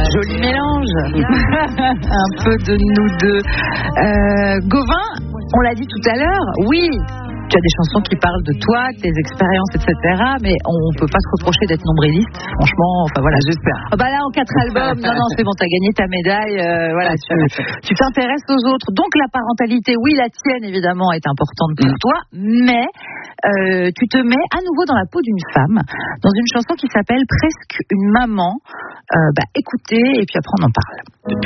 Joli mélange. Un peu de nous deux. Gauvin, on l'a dit tout à l'heure, oui. Tu as des chansons qui parlent de toi, de tes expériences, etc. Mais on peut pas se reprocher d'être nombriliste, franchement. Enfin voilà, j'espère. Bah là, en 4 albums, non, c'est bon, t'as gagné ta médaille. Voilà, tu t'intéresses aux autres. Donc la parentalité, oui, la tienne évidemment est importante pour toi, mais tu te mets à nouveau dans la peau d'une femme, dans une chanson qui s'appelle Presque une maman. Écoutez, et puis après on en parle. Depuis